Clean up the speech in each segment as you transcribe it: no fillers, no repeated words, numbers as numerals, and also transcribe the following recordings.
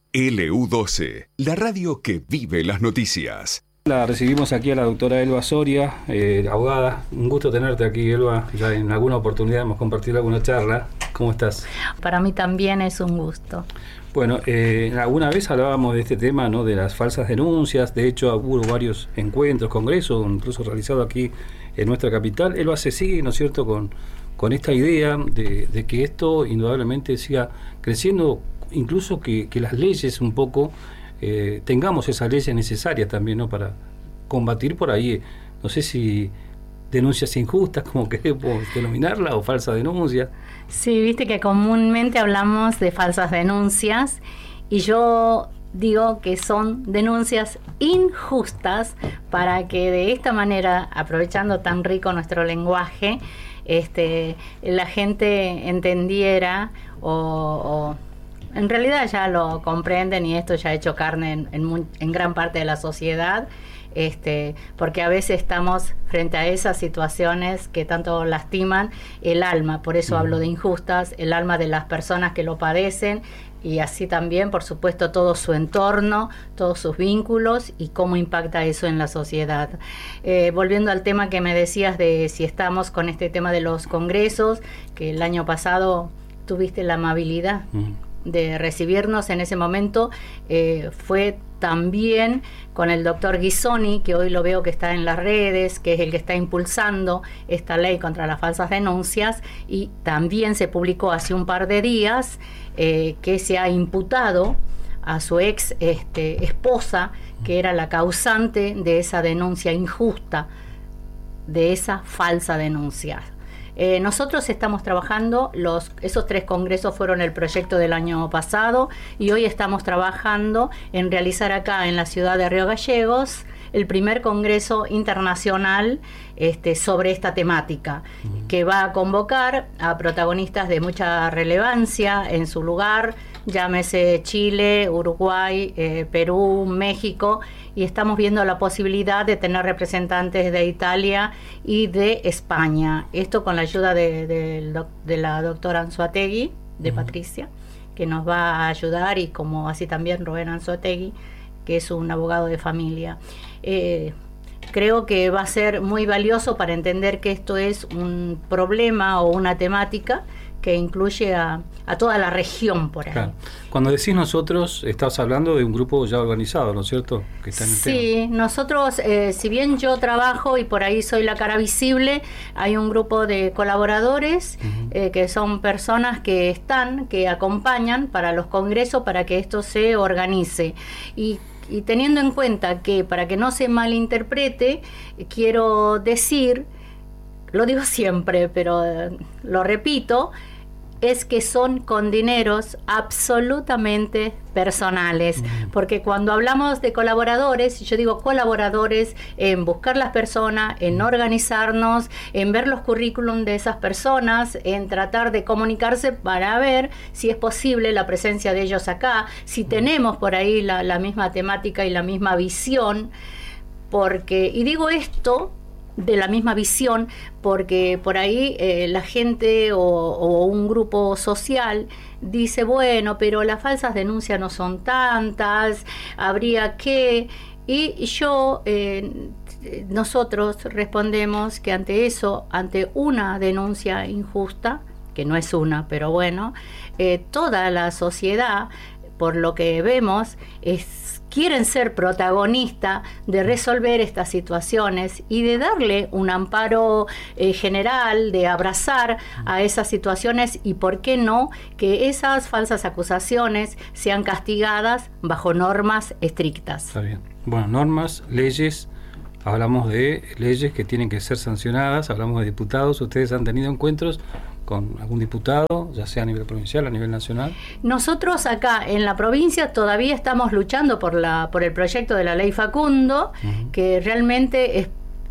LU12, la radio que vive las noticias. La recibimos aquí a la doctora Elba Soria, abogada. Un gusto tenerte aquí, Elba. Ya en alguna oportunidad hemos compartido alguna charla. ¿Cómo estás? Para mí también es un gusto. Bueno, alguna vez hablábamos de este tema, ¿no?, de las falsas denuncias. De hecho, hubo varios encuentros, congresos, incluso realizados aquí en nuestra capital. Elba se sigue, ¿no es cierto?, con esta idea de que esto indudablemente siga creciendo, incluso que las leyes un poco tengamos esas leyes necesarias también, ¿no?, para combatir por ahí, no sé si denuncias injustas, como queremos denominarla, o falsas denuncias. Sí, viste que comúnmente hablamos de falsas denuncias y yo digo que son denuncias injustas para que de esta manera, aprovechando tan rico nuestro lenguaje, la gente entendiera o en realidad ya lo comprenden, y esto ya ha hecho carne en gran parte de la sociedad, porque a veces estamos frente a esas situaciones que tanto lastiman el alma. Por eso hablo de injustas, el alma de las personas que lo padecen, y así también, por supuesto, todo su entorno, todos sus vínculos y cómo impacta eso en la sociedad. Volviendo al tema que me decías de si estamos con este tema de los congresos, que el año pasado tuviste la amabilidad de recibirnos en ese momento, fue también con el doctor Ghisoni, que hoy lo veo que está en las redes, que es el que está impulsando esta ley contra las falsas denuncias, y también se publicó hace un par de días que se ha imputado a su ex esposa, que era la causante de esa denuncia injusta, de esa falsa denuncia. Nosotros estamos trabajando, esos 3 congresos fueron el proyecto del año pasado, y hoy estamos trabajando en realizar acá en la ciudad de Río Gallegos el primer congreso internacional sobre esta temática, que va a convocar a protagonistas de mucha relevancia en su lugar, llámese Chile, Uruguay, Perú, México, y estamos viendo la posibilidad de tener representantes de Italia y de España. Esto con la ayuda de la doctora Anzoátegui, de Patricia, que nos va a ayudar, y como así también Rubén Anzoátegui, que es un abogado de familia. Creo que va a ser muy valioso para entender que esto es un problema o una temática que incluye a toda la región por ahí. Claro. Cuando decís nosotros, estás hablando de un grupo ya organizado, ¿no es cierto?, que está en el tema. Nosotros, si bien yo trabajo y por ahí soy la cara visible, hay un grupo de colaboradores que son personas que acompañan para los congresos, para que esto se organice. Y teniendo en cuenta que, para que no se malinterprete, quiero decir, lo digo siempre, pero lo repito, es que son con dineros absolutamente personales, porque cuando hablamos de colaboradores, yo digo colaboradores en buscar las personas, en organizarnos, en ver los currículum de esas personas, en tratar de comunicarse para ver si es posible la presencia de ellos acá, si tenemos por ahí la misma temática y la misma visión, y digo esto de la misma visión, porque por ahí la gente o un grupo social dice, bueno, pero las falsas denuncias no son tantas, habría que... Y nosotros respondemos que ante eso, ante una denuncia injusta, que no es una, pero bueno, toda la sociedad, por lo que vemos, quieren ser protagonistas de resolver estas situaciones y de darle un amparo general, de abrazar a esas situaciones, y por qué no que esas falsas acusaciones sean castigadas bajo normas estrictas. Está bien. Bueno, normas, leyes, hablamos de leyes que tienen que ser sancionadas, hablamos de diputados. ¿Ustedes han tenido encuentros con algún diputado, ya sea a nivel provincial, a nivel nacional? Nosotros acá en la provincia todavía estamos luchando por el proyecto de la ley Facundo, que realmente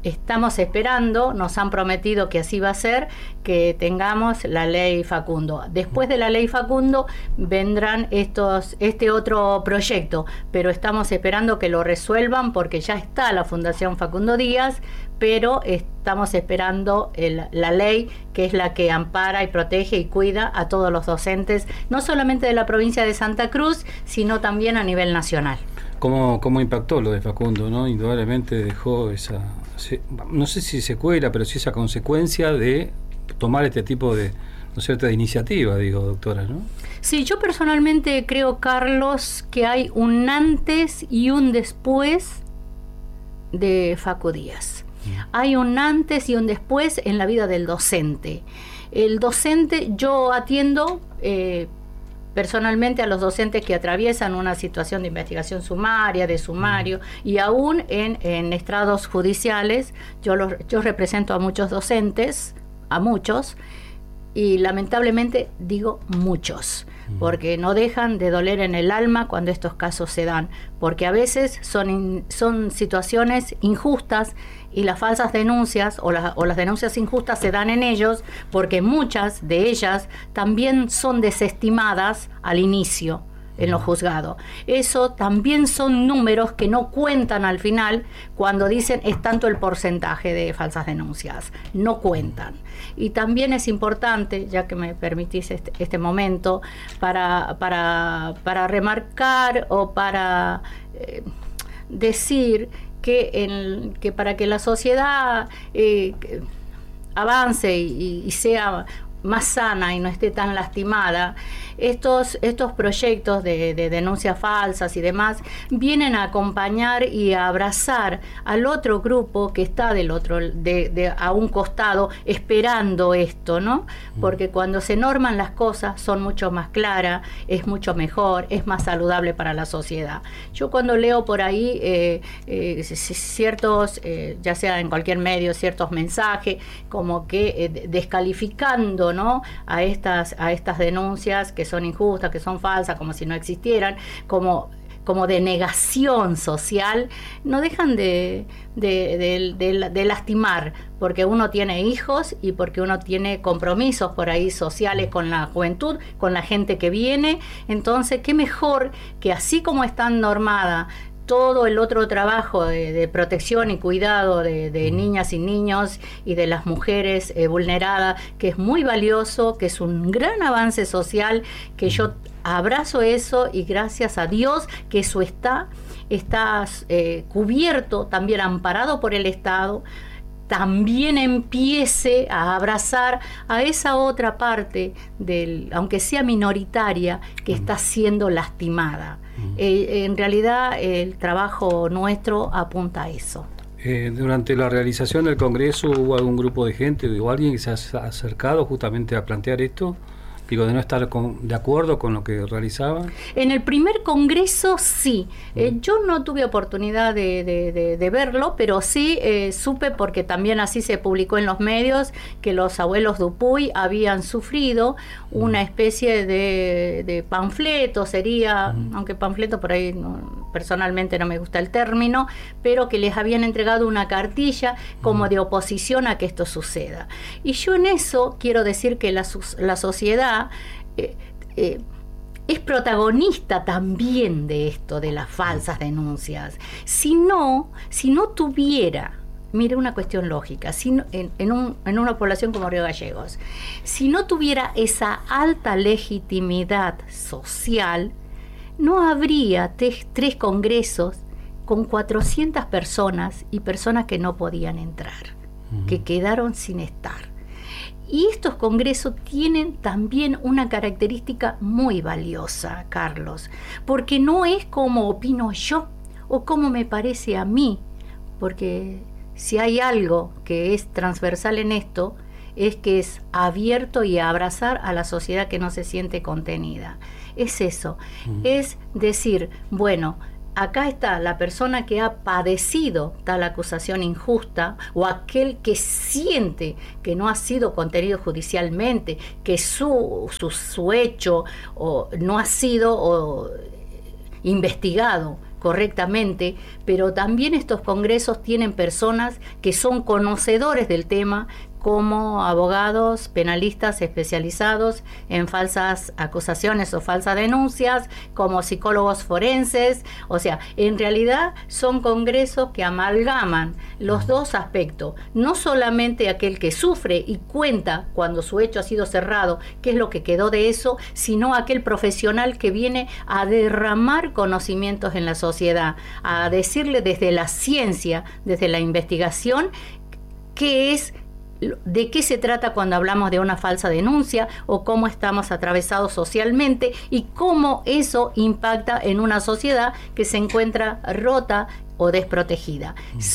estamos esperando, nos han prometido que así va a ser, que tengamos la ley Facundo. Después de la ley Facundo vendrán este otro proyecto, pero estamos esperando que lo resuelvan porque ya está la Fundación Facundo Díaz, pero estamos esperando la ley, que es la que ampara y protege y cuida a todos los docentes, no solamente de la provincia de Santa Cruz, sino también a nivel nacional. ¿Cómo impactó lo de Facundo, ¿no? Indudablemente dejó no sé si secuela, pero sí esa consecuencia de tomar este tipo de, ¿no es cierto?, de iniciativa, digo, doctora, ¿no? Sí, yo personalmente creo, Carlos, que hay un antes y un después de Facu Díaz. Hay un antes y un después en la vida del docente. El docente, yo atiendo personalmente a los docentes que atraviesan una situación de investigación sumaria, de sumario, y aún en estrados judiciales. Yo represento a muchos docentes, a muchos, y lamentablemente digo muchos, porque no dejan de doler en el alma cuando estos casos se dan, porque a veces son situaciones injustas, y las falsas denuncias o las denuncias injustas se dan en ellos porque muchas de ellas también son desestimadas al inicio en los juzgados. Eso también son números que no cuentan al final cuando dicen es tanto el porcentaje de falsas denuncias. No cuentan. Y también es importante, ya que me permitís este momento, para remarcar o para decir que para que la sociedad avance y sea más sana y no esté tan lastimada, estos proyectos de denuncias falsas y demás vienen a acompañar y a abrazar al otro grupo que está del otro a un costado esperando esto, ¿no? Porque cuando se norman las cosas son mucho más claras, es mucho mejor, es más saludable para la sociedad. Yo cuando leo por ahí ciertos, ya sea en cualquier medio, ciertos mensajes como que descalificando, ¿no?, a estas denuncias que son injustas, que son falsas, como si no existieran, como de negación social, no dejan de lastimar, porque uno tiene hijos y porque uno tiene compromisos por ahí sociales con la juventud, con la gente que viene. Entonces, qué mejor que así como están normadas todo el otro trabajo de protección y cuidado de niñas y niños y de las mujeres vulneradas, que es muy valioso, que es un gran avance social, que yo abrazo eso y gracias a Dios que eso está cubierto, también amparado por el Estado, también empiece a abrazar a esa otra parte aunque sea minoritaria, que está siendo lastimada. En realidad el trabajo nuestro apunta a eso. Durante la realización del Congreso, ¿hubo algún grupo de gente o alguien que se ha acercado justamente a plantear esto? Digo, de no estar de acuerdo con lo que realizaban. En el primer congreso sí. Yo no tuve oportunidad de verlo, pero sí supe, porque también así se publicó en los medios, que los abuelos Dupuy habían sufrido una especie de panfleto, sería, aunque panfleto por ahí personalmente no me gusta el término, pero que les habían entregado una cartilla como de oposición a que esto suceda. Y yo en eso quiero decir que la sociedad es protagonista también de esto, de las falsas denuncias. Si no tuviera, mire, una cuestión lógica, en una población como Río Gallegos, si no tuviera esa alta legitimidad social, no habría tres congresos con 400 personas y personas que no podían entrar, que quedaron sin estar. Y estos congresos tienen también una característica muy valiosa, Carlos, porque no es como opino yo o como me parece a mí, porque si hay algo que es transversal en esto, es que es abierto y a abrazar a la sociedad que no se siente contenida. Es eso, es decir, bueno, acá está la persona que ha padecido tal acusación injusta, o aquel que siente que no ha sido contenido judicialmente, que su hecho no ha sido investigado correctamente, pero también estos congresos tienen personas que son conocedores del tema, como abogados penalistas especializados en falsas acusaciones o falsas denuncias, como psicólogos forenses. O sea, en realidad son congresos que amalgaman los dos aspectos, no solamente aquel que sufre y cuenta cuando su hecho ha sido cerrado, qué es lo que quedó de eso, sino aquel profesional que viene a derramar conocimientos en la sociedad, a decirle desde la ciencia, desde la investigación, qué es, de qué se trata cuando hablamos de una falsa denuncia, o cómo estamos atravesados socialmente y cómo eso impacta en una sociedad que se encuentra rota o desprotegida.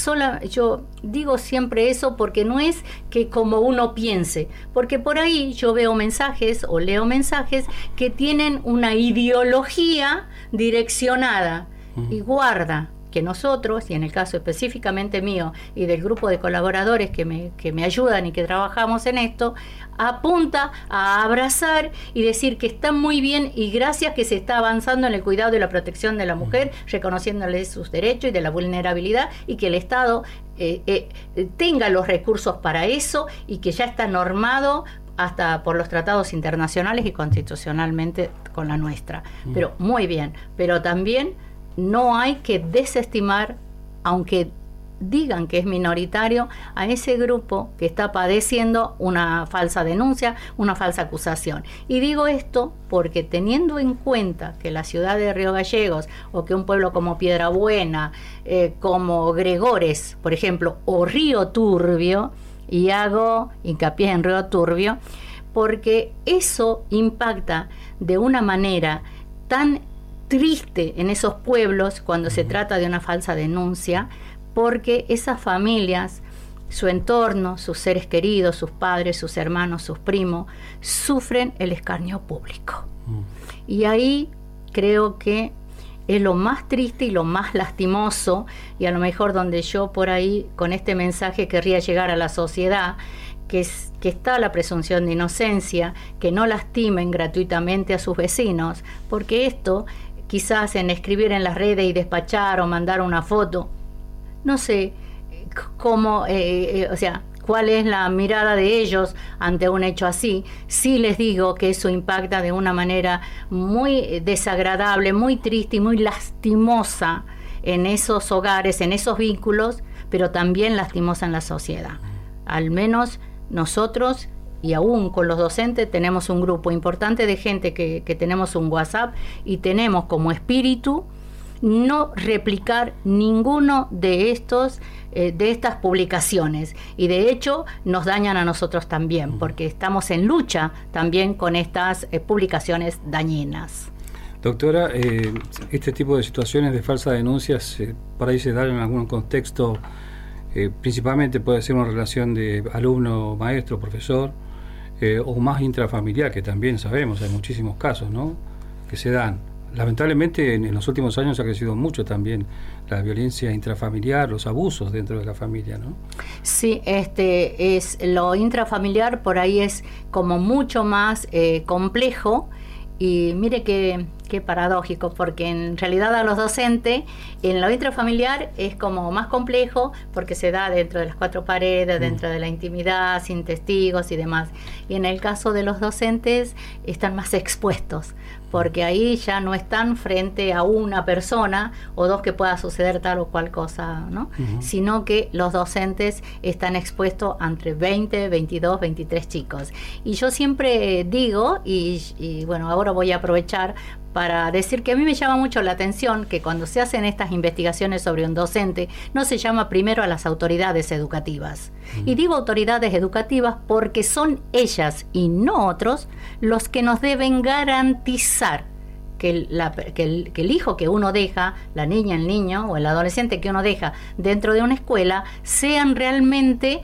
Yo digo siempre eso porque no es que como uno piense, porque por ahí yo veo mensajes o leo mensajes que tienen una ideología direccionada, y guarda que nosotros, y en el caso específicamente mío y del grupo de colaboradores que me ayudan y que trabajamos en esto, apunta a abrazar y decir que está muy bien y gracias que se está avanzando en el cuidado y la protección de la mujer, reconociéndole sus derechos y de la vulnerabilidad, y que el Estado tenga los recursos para eso, y que ya está normado hasta por los tratados internacionales y constitucionalmente con la nuestra. Pero muy bien, pero también no hay que desestimar, aunque digan que es minoritario, a ese grupo que está padeciendo una falsa denuncia, una falsa acusación. Y digo esto porque, teniendo en cuenta que la ciudad de Río Gallegos, o que un pueblo como Piedrabuena, como Gregores, por ejemplo, o Río Turbio, y hago hincapié en Río Turbio, porque eso impacta de una manera tan triste en esos pueblos cuando se trata de una falsa denuncia, porque esas familias, su entorno, sus seres queridos, sus padres, sus hermanos, sus primos, sufren el escarnio público. Y ahí creo que es lo más triste y lo más lastimoso, y a lo mejor donde yo por ahí con este mensaje querría llegar a la sociedad, que está la presunción de inocencia, que no lastimen gratuitamente a sus vecinos, porque esto quizás en escribir en las redes y despachar o mandar una foto, no sé cómo, o sea, cuál es la mirada de ellos ante un hecho así. Sí les digo que eso impacta de una manera muy desagradable, muy triste y muy lastimosa en esos hogares, en esos vínculos, pero también lastimosa en la sociedad. Al menos nosotros, y aún con los docentes, tenemos un grupo importante de gente que tenemos un WhatsApp, y tenemos como espíritu no replicar ninguno de estas publicaciones, y de hecho nos dañan a nosotros también, porque estamos en lucha también con estas publicaciones dañinas. Doctora, este tipo de situaciones de falsas denuncias por ahí se dan en algún contexto, principalmente puede ser una relación de alumno, maestro, profesor, o más intrafamiliar, que también sabemos, hay muchísimos casos, ¿no?, que se dan. Lamentablemente en los últimos años ha crecido mucho también la violencia intrafamiliar, los abusos dentro de la familia, ¿no? Sí, es lo intrafamiliar, por ahí es como mucho más complejo. Y mire qué paradójico, porque en realidad a los docentes en lo intrafamiliar es como más complejo, porque se da dentro de las cuatro paredes, dentro de la intimidad, sin testigos y demás. Y en el caso de los docentes están más expuestos, porque ahí ya no están frente a una persona o dos que pueda suceder tal o cual cosa, ¿no? Sino que los docentes están expuestos entre 20, 22, 23 chicos. Y yo siempre digo, y bueno, ahora voy a aprovechar para decir que a mí me llama mucho la atención que cuando se hacen estas investigaciones sobre un docente, no se llama primero a las autoridades educativas. Y digo autoridades educativas porque son ellas y no otros los que nos deben garantizar que el hijo que uno deja, la niña, el niño o el adolescente que uno deja dentro de una escuela, sean realmente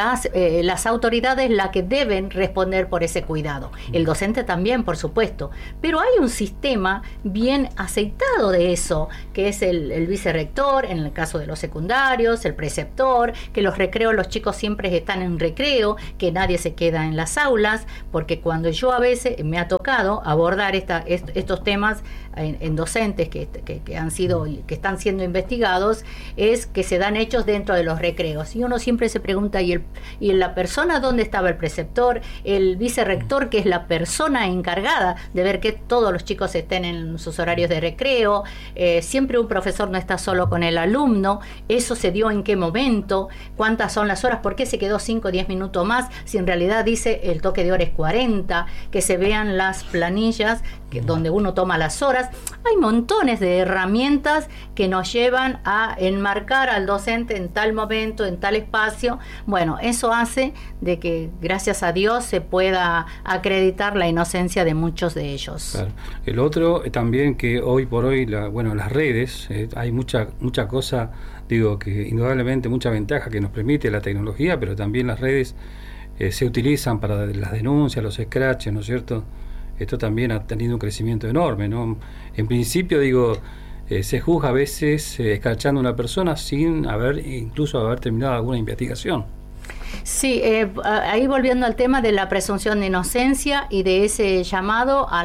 las autoridades las que deben responder por ese cuidado. El docente también, por supuesto, pero hay un sistema bien aceitado de eso, que es el vicerrector, en el caso de los secundarios, el preceptor, que los recreos, los chicos siempre están en recreo, que nadie se queda en las aulas, porque cuando yo a veces me ha tocado abordar estos temas problemas en docentes que están siendo investigados es que se dan hechos dentro de los recreos. Y uno siempre se pregunta, ¿y la persona dónde estaba? El preceptor, el vicerrector, que es la persona encargada de ver que todos los chicos estén en sus horarios de recreo. Siempre un profesor no está solo con el alumno. ¿Eso se dio en qué momento? ¿Cuántas son las horas? ¿Por qué se quedó 5 o 10 minutos más? Si en realidad dice el toque de hora es 40, que se vean las planillas donde uno toma las horas. Hay montones de herramientas que nos llevan a enmarcar al docente en tal momento, en tal espacio. Bueno, eso hace de que, gracias a Dios, se pueda acreditar la inocencia de muchos de ellos. Claro. El otro también, que hoy por hoy, las redes, hay mucha cosa, digo, que indudablemente mucha ventaja que nos permite la tecnología, pero también las redes se utilizan para las denuncias, los scratches, ¿no es cierto? Esto también ha tenido un crecimiento enorme, ¿no? En principio, digo, se juzga a veces escrachando a una persona sin incluso haber terminado alguna investigación. Sí, ahí volviendo al tema de la presunción de inocencia y de ese llamado a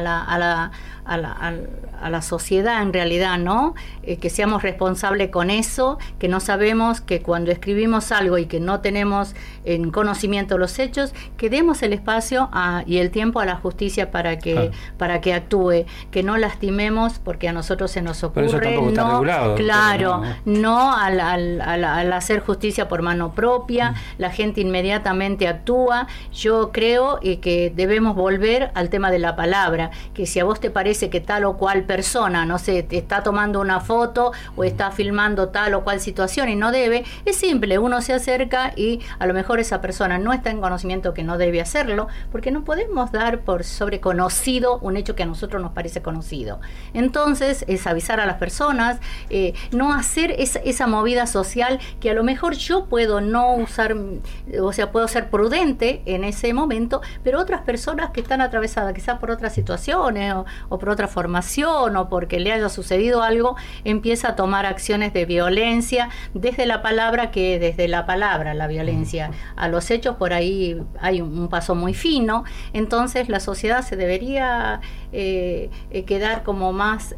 la sociedad, en realidad, ¿no? Que seamos responsables con eso, que no sabemos, que cuando escribimos algo y que no tenemos en conocimiento los hechos, que demos el espacio y el tiempo a la justicia para que actúe, que no lastimemos, porque a nosotros se nos ocurre, pero eso tampoco está regulado, claro, no al hacer justicia por mano propia, la gente inmediatamente actúa. Yo creo que debemos volver al tema de la palabra, que si a vos te parece que tal o cual persona, no sé, te está tomando una foto o está filmando tal o cual situación y no debe, es simple, uno se acerca y a lo mejor esa persona no está en conocimiento que no debe hacerlo, porque no podemos dar por sobreconocido un hecho que a nosotros nos parece conocido. Entonces es avisar a las personas, no hacer esa movida social que a lo mejor yo puedo no usar, o sea, puedo ser prudente en ese momento, pero otras personas que están atravesadas quizás por otras situaciones o por otra formación o porque le haya sucedido algo, empieza a tomar acciones de violencia desde la palabra, la violencia a los hechos. Por ahí hay un paso muy fino. Entonces la sociedad se debería quedar como más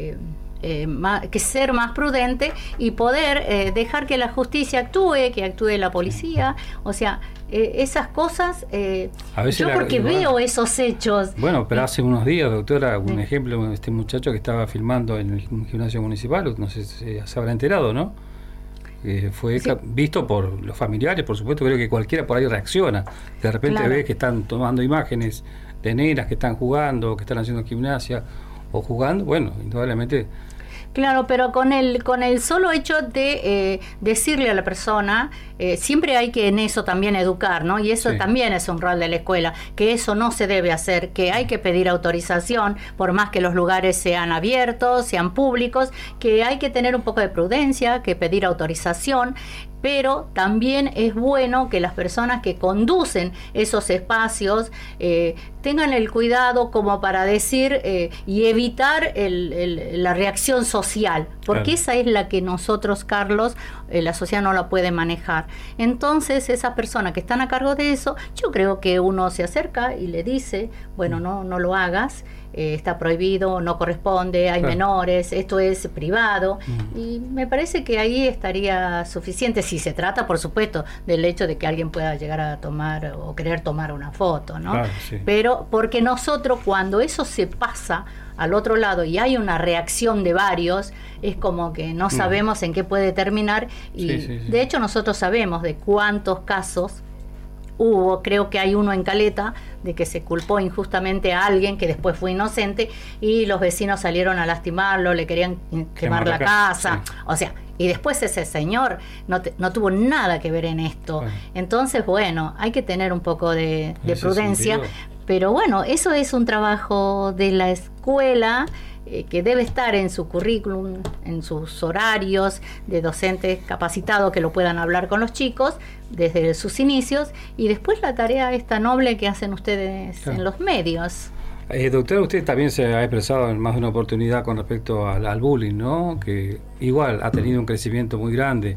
que ser más prudente y poder dejar que la justicia actúe, que actúe la policía, o sea, esas cosas, a veces yo porque veo esos hechos. Bueno, pero hace unos días, doctora, un ejemplo, este muchacho que estaba filmando en el gimnasio municipal, no sé si se habrá enterado, ¿no? Fue visto por los familiares, por supuesto. Creo que cualquiera por ahí reacciona. De repente ves que están tomando imágenes de nenas que están jugando, que están haciendo gimnasia o jugando, bueno, indudablemente. Claro, pero con el solo hecho de decirle a la persona, siempre hay que en eso también educar, ¿no? Y eso también es un rol de la escuela, que eso no se debe hacer, que hay que pedir autorización, por más que los lugares sean abiertos, sean públicos, que hay que tener un poco de prudencia, que pedir autorización. Pero también es bueno que las personas que conducen esos espacios tengan el cuidado como para decir y evitar la reacción social, porque esa es la que nosotros, Carlos, la sociedad no la puede manejar. Entonces esas personas que están a cargo de eso, yo creo que uno se acerca y le dice, bueno, no lo hagas, está prohibido, no corresponde, hay menores, esto es privado, y me parece que ahí estaría suficiente, si se trata, por supuesto, del hecho de que alguien pueda llegar a tomar o querer tomar una foto, ¿no? Claro, sí. Pero porque nosotros, cuando eso se pasa al otro lado y hay una reacción de varios, es como que no sabemos en qué puede terminar, y de hecho nosotros sabemos de cuántos casos hubo. Creo que hay uno en Caleta de que se culpó injustamente a alguien que después fue inocente y los vecinos salieron a lastimarlo, le querían quemar la casa. O sea, y después ese señor no tuvo nada que ver en esto. Entonces, bueno, hay que tener un poco de prudencia. Pero bueno, eso es un trabajo de la escuela, que debe estar en su currículum, en sus horarios de docentes capacitados que lo puedan hablar con los chicos desde sus inicios, y después la tarea esta noble que hacen ustedes en los medios. Doctora, usted también se ha expresado en más de una oportunidad con respecto al bullying, ¿no? Que igual ha tenido un crecimiento muy grande.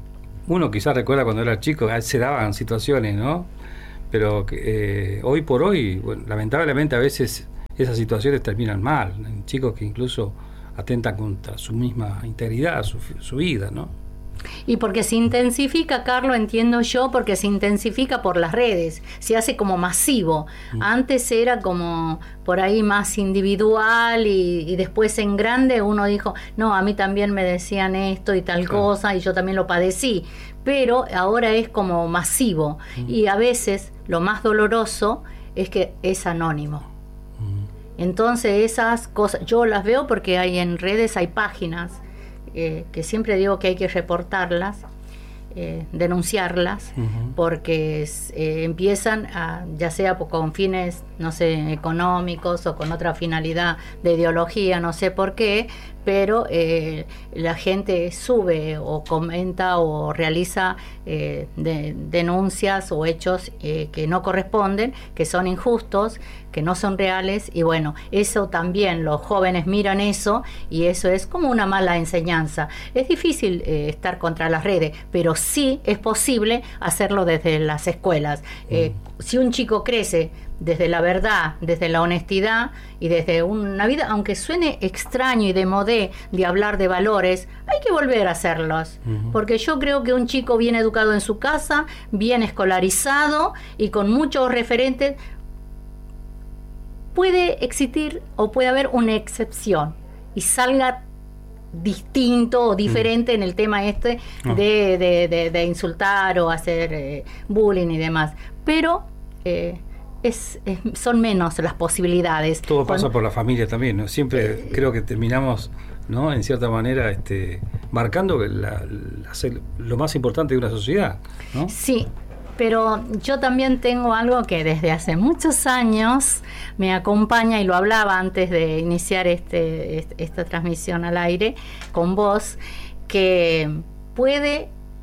Uno quizás recuerda cuando era chico, se daban situaciones, ¿no? Pero hoy por hoy, bueno, lamentablemente a veces esas situaciones terminan mal, en chicos que incluso atentan contra su misma integridad, su vida, ¿no? Y porque se intensifica, Carlos, entiendo yo, porque se intensifica por las redes, se hace como masivo. Antes era como por ahí más individual y después en grande uno dijo, no, a mí también me decían esto y tal cosa y yo también lo padecí. Pero ahora es como masivo y a veces lo más doloroso es que es anónimo. Entonces esas cosas, yo las veo porque hay en redes, hay páginas que siempre digo que hay que reportarlas, denunciarlas, porque empiezan ya sea con fines, no sé, económicos o con otra finalidad de ideología, no sé por qué, pero la gente sube o comenta o realiza denuncias o hechos que no corresponden, que son injustos, que no son reales, y bueno, eso también los jóvenes miran eso y eso es como una mala enseñanza. Es difícil estar contra las redes, pero sí es posible hacerlo desde las escuelas. Si un chico crece desde la verdad, desde la honestidad y desde una vida, aunque suene extraño y de modé de hablar de valores, hay que volver a hacerlos, porque yo creo que un chico bien educado en su casa, bien escolarizado y con muchos referentes, puede existir o puede haber una excepción y salga distinto o diferente en el tema de insultar o hacer bullying y demás, pero son menos las posibilidades. Todo pasa por la familia también, ¿no? Siempre creo que terminamos, ¿no?, en cierta manera marcando lo más importante de una sociedad, ¿no? Sí, pero yo también tengo algo que desde hace muchos años me acompaña, y lo hablaba antes de iniciar esta transmisión al aire con vos, que puede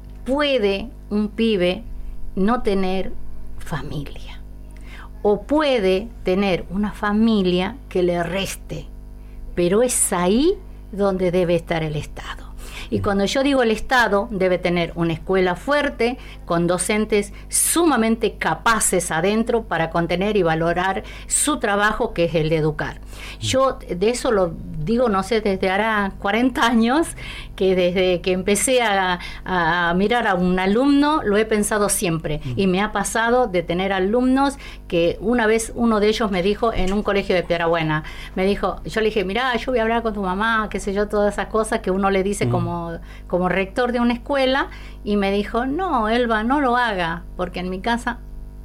un pibe no tener familia, o puede tener una familia que le reste, pero es ahí donde debe estar el Estado. Y cuando yo digo el Estado, debe tener una escuela fuerte, con docentes sumamente capaces adentro para contener y valorar su trabajo, que es el de educar. Yo de eso lo digo, no sé, desde hará 40 años, que desde que empecé a mirar a un alumno, lo he pensado siempre. Y me ha pasado de tener alumnos que una vez uno de ellos me dijo en un colegio de Piedrabuena, yo le dije, mirá, yo voy a hablar con tu mamá, qué sé yo, todas esas cosas que uno le dice como rector de una escuela, y me dijo, no, Elba, no lo haga, porque en mi casa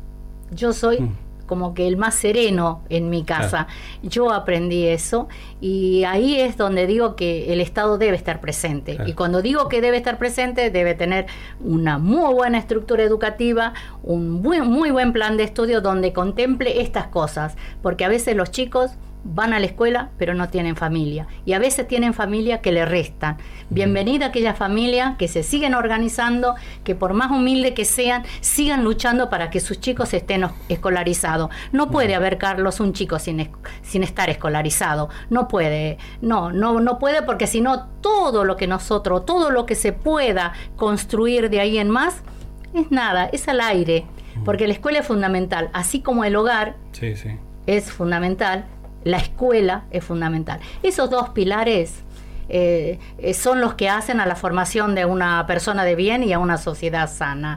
yo soy como que el más sereno en mi casa. Yo aprendí eso, y ahí es donde digo que el Estado debe estar presente. Y cuando digo que debe estar presente, debe tener una muy buena estructura educativa, un muy buen plan de estudio donde contemple estas cosas, porque a veces los chicos van a la escuela pero no tienen familia, y a veces tienen familia que le restan. Bienvenida a aquellas familias que se siguen organizando, que por más humilde que sean, sigan luchando para que sus chicos estén escolarizados. No puede haber, Carlos, un chico sin estar escolarizado. No puede, no puede, porque si no, todo lo que se pueda construir de ahí en más es nada, es al aire, porque la escuela es fundamental, así como el hogar es fundamental. La escuela es fundamental. Esos dos pilares son los que hacen a la formación de una persona de bien y a una sociedad sana.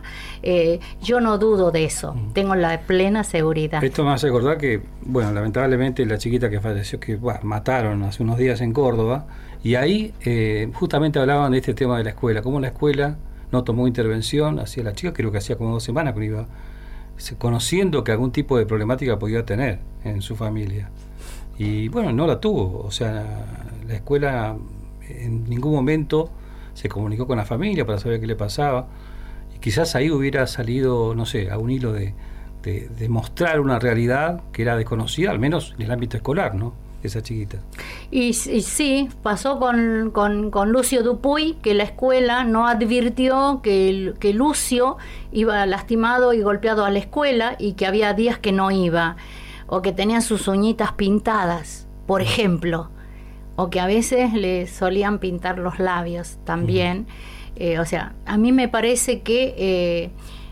Yo no dudo de eso, tengo la plena seguridad. Esto me hace recordar que, bueno, lamentablemente la chiquita que falleció, que mataron hace unos días en Córdoba, y ahí justamente hablaban de este tema de la escuela, cómo la escuela no tomó intervención hacia la chica, creo que hacía como 2 semanas que iba conociendo que algún tipo de problemática podía tener en su familia. Y bueno, no la tuvo, o sea, la escuela en ningún momento se comunicó con la familia para saber qué le pasaba, y quizás ahí hubiera salido, no sé, a un hilo de mostrar una realidad que era desconocida, al menos en el ámbito escolar, ¿no?, esa chiquita. Y sí, pasó con Lucio Dupuy, que la escuela no advirtió que Lucio iba lastimado y golpeado a la escuela, y que había días que no iba, o que tenían sus uñitas pintadas, por ejemplo, o que a veces le solían pintar los labios también. O sea, a mí me parece que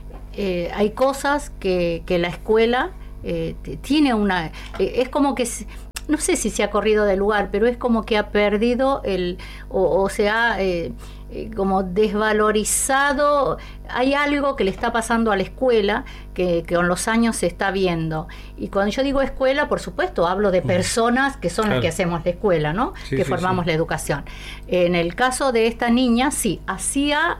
hay cosas que la escuela tiene es como que no sé si se ha corrido del lugar, pero es como que ha perdido o se ha como desvalorizado. Hay algo que le está pasando a la escuela que con los años se está viendo. Y cuando yo digo escuela, por supuesto, hablo de personas que son las que hacemos la escuela, ¿no? Sí, que sí, formamos la educación. En el caso de esta niña, sí, hacía...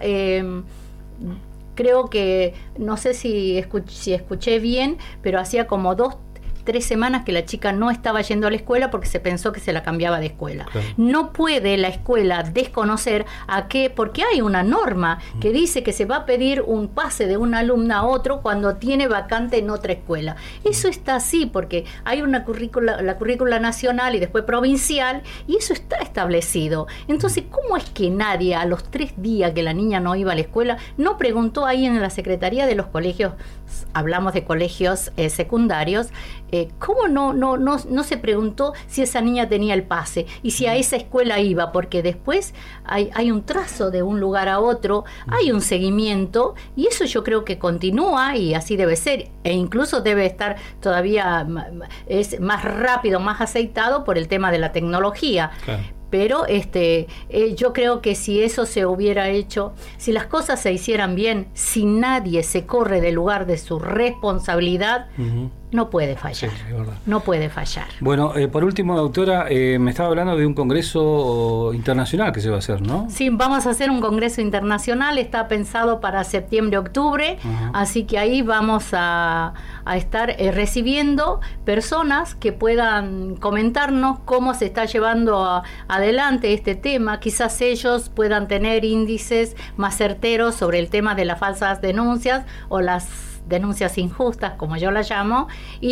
creo que, no sé si escuché bien, pero hacía como 2-3 semanas que la chica no estaba yendo a la escuela porque se pensó que se la cambiaba de escuela. Claro. No puede la escuela desconocer porque hay una norma que dice que se va a pedir un pase de una alumna a otro cuando tiene vacante en otra escuela. Eso está así porque hay la currícula nacional y después provincial, y eso está establecido. Entonces, ¿cómo es que nadie a los 3 días que la niña no iba a la escuela no preguntó ahí en la Secretaría de los colegios? Hablamos de colegios secundarios. ¿Cómo no se preguntó si esa niña tenía el pase y si a esa escuela iba? Porque después hay un trazo de un lugar a otro, hay un seguimiento, y eso yo creo que continúa y así debe ser, e incluso debe estar todavía es más rápido, más aceitado por el tema de la tecnología. Claro. Pero yo creo que si eso se hubiera hecho, si las cosas se hicieran bien, si nadie se corre del lugar de su responsabilidad, no puede fallar. Sí, es verdad. No puede fallar. Bueno, por último, doctora, me estaba hablando de un congreso internacional que se va a hacer, ¿no? Sí, vamos a hacer un congreso internacional, está pensado para septiembre-octubre, así que ahí vamos a estar recibiendo personas que puedan comentarnos cómo se está llevando adelante este tema. Quizás ellos puedan tener índices más certeros sobre el tema de las falsas denuncias o las denuncias injustas, como yo las llamo,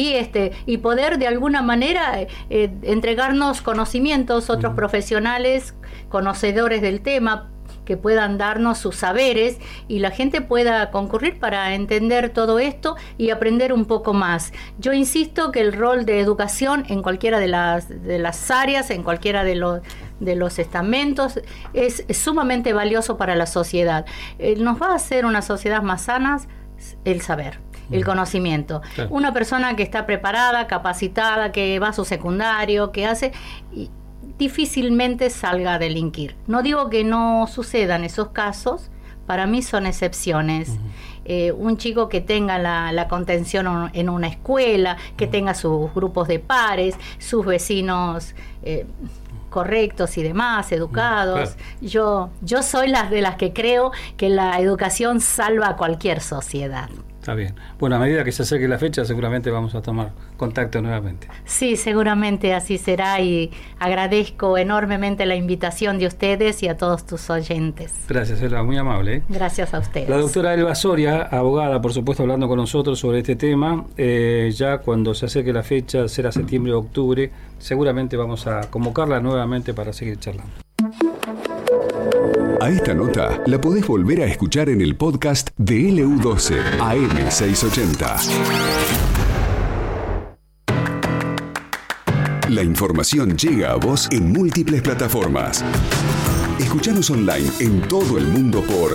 y poder de alguna manera entregarnos conocimientos, otros profesionales conocedores del tema, que puedan darnos sus saberes y la gente pueda concurrir para entender todo esto y aprender un poco más. Yo insisto que el rol de educación en cualquiera de las áreas, en cualquiera de los estamentos, es sumamente valioso para la sociedad. Nos va a hacer una sociedad más sana el saber, el conocimiento. Claro. Una persona que está preparada, capacitada, que va a su secundario, que hace... difícilmente salga a delinquir. No digo que no sucedan esos casos, para mí son excepciones. Un chico que tenga la contención en una escuela, que tenga sus grupos de pares, sus vecinos correctos y demás, educados. Claro. Yo soy de las que creo que la educación salva a cualquier sociedad. Está bien. Bueno, a medida que se acerque la fecha, seguramente vamos a tomar contacto nuevamente. Sí, seguramente así será, y agradezco enormemente la invitación de ustedes y a todos tus oyentes. Gracias, Elba, muy amable, ¿eh? Gracias a ustedes. La doctora Elba Soria, abogada, por supuesto, hablando con nosotros sobre este tema. Ya cuando se acerque la fecha, será septiembre o octubre, seguramente vamos a convocarla nuevamente para seguir charlando. A esta nota la podés volver a escuchar en el podcast de LU12 AM680. La información llega a vos en múltiples plataformas. Escuchanos online en todo el mundo por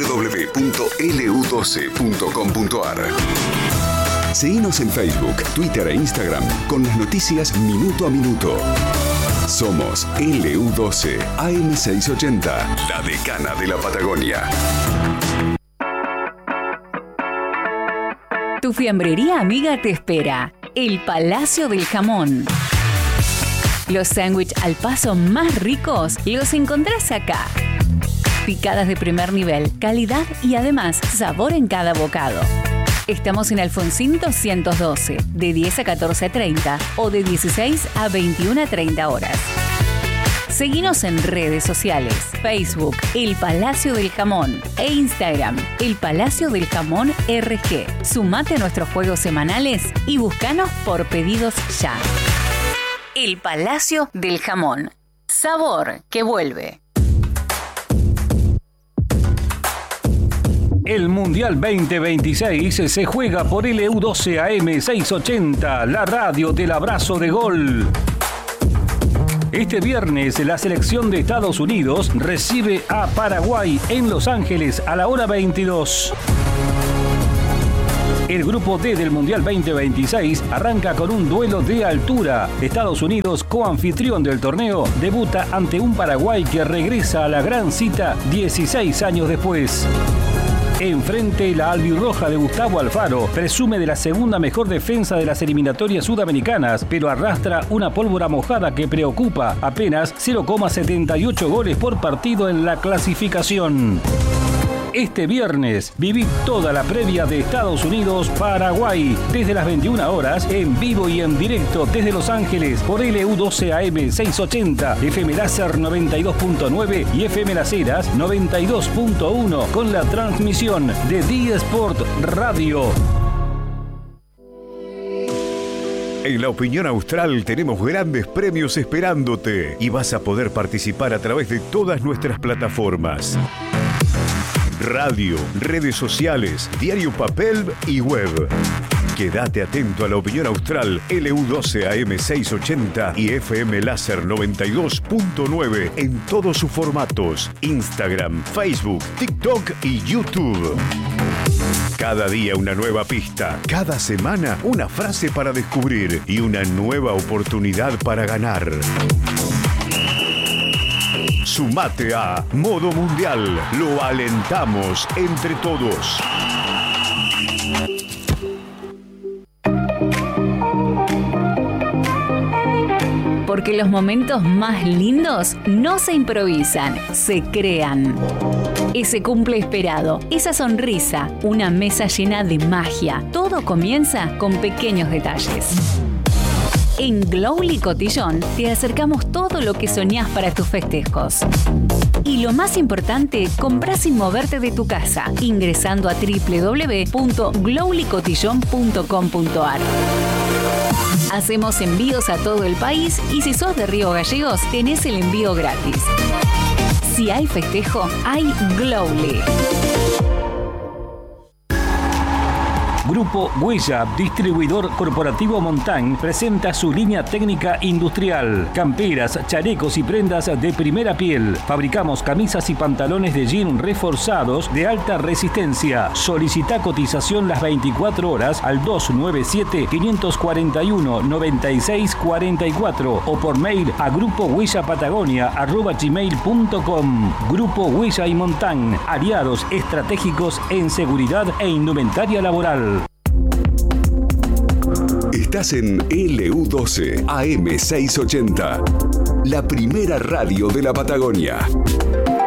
www.lu12.com.ar. Seguinos en Facebook, Twitter e Instagram con las noticias minuto a minuto. Somos LU12 AM680, la decana de la Patagonia. Tu fiambrería amiga te espera. El Palacio del Jamón. Los sándwiches al paso más ricos los encontrás acá. Picadas de primer nivel, calidad y además sabor en cada bocado. Estamos en Alfonsín 212, de 10 a 14:30 o de 16 a 21:30 horas. Seguinos en redes sociales, Facebook, El Palacio del Jamón, e Instagram, El Palacio del Jamón RG. Sumate a nuestros juegos semanales y búscanos por pedidos ya. El Palacio del Jamón. Sabor que vuelve. El Mundial 2026 se juega por LU12 AM680, la radio del abrazo de gol. Este viernes, la selección de Estados Unidos recibe a Paraguay en Los Ángeles a la hora 22. El grupo D del Mundial 2026 arranca con un duelo de altura. Estados Unidos, coanfitrión del torneo, debuta ante un Paraguay que regresa a la gran cita 16 años después. Enfrente, la albirroja de Gustavo Alfaro presume de la segunda mejor defensa de las eliminatorias sudamericanas, pero arrastra una pólvora mojada que preocupa, apenas 0,78 goles por partido en la clasificación. Este viernes viví toda la previa de Estados Unidos-Paraguay desde las 21 horas en vivo y en directo desde Los Ángeles por LU12 AM 680, FM Láser 92.9 y FM Las Heras 92.1 con la transmisión de The Sport Radio. En La Opinión Austral tenemos grandes premios esperándote y vas a poder participar a través de todas nuestras plataformas. Radio, redes sociales, diario papel y web. Quédate atento a La Opinión Austral, LU12 AM 680 y FM Láser 92.9 en todos sus formatos, Instagram, Facebook, TikTok y YouTube. Cada día una nueva pista, cada semana una frase para descubrir y una nueva oportunidad para ganar. Sumate a Modo Mundial. Lo alentamos entre todos. Porque los momentos más lindos no se improvisan, se crean. Ese cumple esperado, esa sonrisa, una mesa llena de magia. Todo comienza con pequeños detalles. En Glowly Cotillón te acercamos todo lo que soñás para tus festejos. Y lo más importante, comprás sin moverte de tu casa, ingresando a www.glowlycotillon.com.ar. Hacemos envíos a todo el país y si sos de Río Gallegos, tenés el envío gratis. Si hay festejo, hay Glowly. Grupo Huella, distribuidor corporativo Montán, presenta su línea técnica industrial. Camperas, chalecos y prendas de primera piel. Fabricamos camisas y pantalones de jean reforzados de alta resistencia. Solicita cotización las 24 horas al 297-541-9644 o por mail a grupohuellapatagonia@gmail.com. Grupo Huella y Montán, aliados estratégicos en seguridad e indumentaria laboral. Estás en LU12 AM 680, la primera radio de la Patagonia.